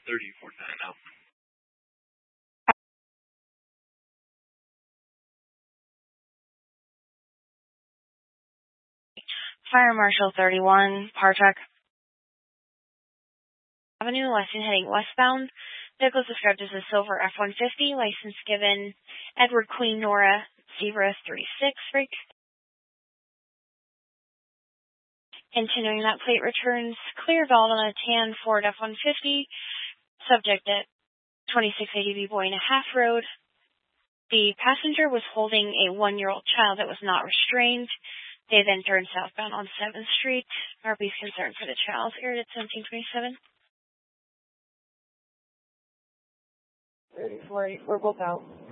3049 out. Fire Marshal 31, Partrack Avenue, license heading westbound. Vehicle is described as a silver F-150, license given Edward Queen Nora 036 Freak. Continuing that plate returns clear valid on a tan Ford F-150, subject at 2680 Boy and a Half Road. The passenger was holding a 1-year-old child that was not restrained. They then turned southbound on 7th Street. RP's concerned for the child aired at 1727. 34, we're both out.